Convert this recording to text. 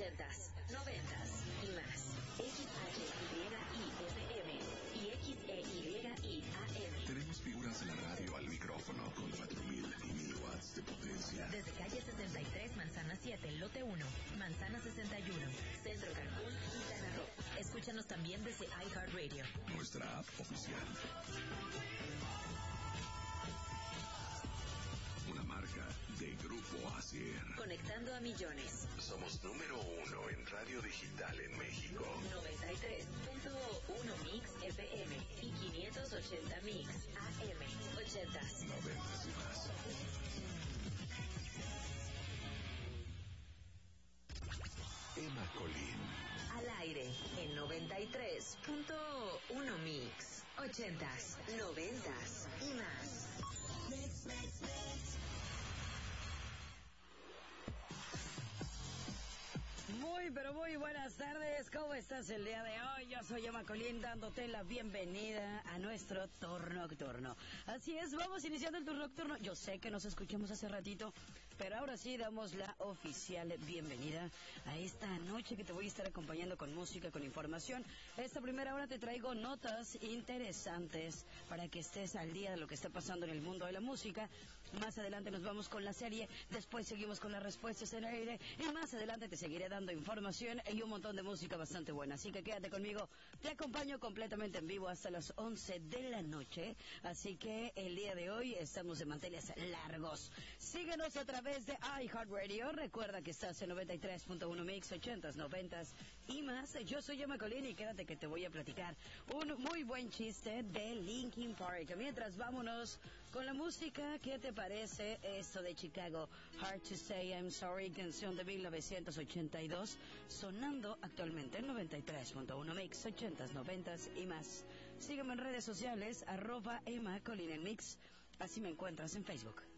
80s, 90s y más. XHYIFM y XEYIAM. Tenemos figuras en la radio al micrófono con 4000 y 1000 watts de potencia. Desde calle 63, Manzana 7, lote 1, Manzana 61, Centro Cancún, Quintana Roo. Escúchanos también desde iHeartRadio. Nuestra app oficial. Una marca de Grupo Asier. Conectando a millones. Somos número 1 en radio digital en México. 93.1 Mix FM y 580 Mix AM. 80s, 90s y más. Emma Colín. Al aire en 93.1 Mix. 80s, 90s y más. Mix, mix, mix. Muy, pero muy buenas tardes. ¿Cómo estás el día de hoy? Yo soy Emma Colín, dándote la bienvenida a nuestro turno nocturno. Así es, vamos iniciando el turno nocturno. Yo sé que nos escuchamos hace ratito, pero ahora sí damos la oficial bienvenida a esta noche que te voy a estar acompañando con música, con información. Esta primera hora te traigo notas interesantes para que estés al día de lo que está pasando en el mundo de la música. Más adelante nos vamos con la serie, después seguimos con las respuestas en el aire y más adelante te seguiré dando información y un montón de música bastante buena. Así que quédate conmigo, te acompaño completamente en vivo hasta las 11 de la noche. Así que el día de hoy estamos de manteles largos. Síguenos a través de iHeartRadio. Recuerda que estás en 93.1 Mix, 80s, 90s y más. Yo soy Emma Colín y quédate que te voy a platicar un muy buen chiste de Linkin Park. Mientras vámonos con la música, ¿qué te parece esto de Chicago? Hard to Say I'm Sorry, canción de 1982, sonando actualmente en 93.1 Mix, 80s, 90s y más. Sígueme en redes sociales, @Emma Colín en Mix. Así me encuentras en Facebook.